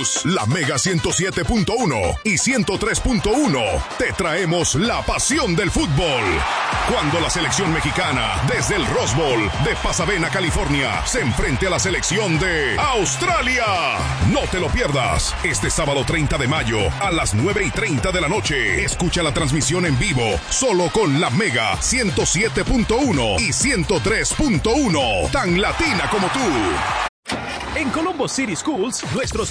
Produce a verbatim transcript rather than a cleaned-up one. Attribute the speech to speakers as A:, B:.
A: News, la Mega ciento siete punto uno y ciento tres punto uno. Te traemos la pasión del fútbol. Cuando la selección mexicana, desde el Rose Bowl de Pasadena, California, se enfrente a la selección de Australia. No te lo pierdas. Este sábado treinta de mayo a las nueve y treinta de la noche. Escucha la transmisión en vivo solo con la Mega ciento siete punto uno y ciento tres punto uno. Tan latina como tú.
B: En Colombo City Schools, nuestros